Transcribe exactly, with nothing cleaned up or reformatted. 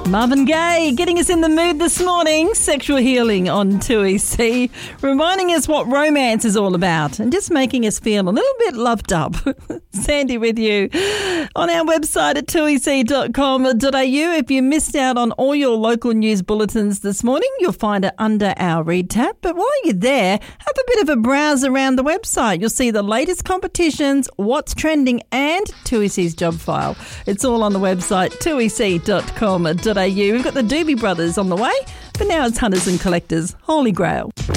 Marvin Gaye getting us in the mood this morning. Sexual healing on two E C, reminding us what romance is all about and just making us feel a little bit loved up. Sandy with you on our website at two e c dot com dot a u. If you missed out on all your local news bulletins this morning, you'll find it under our Read tab. But while you're there, have a bit of a browse around the website. You'll see the latest competitions, what's trending, and two E C's job file. It's all on the website, two e c dot com dot a u. We've got the Doobie Brothers on the way, but now it's Hunters and Collectors, Holy Grail.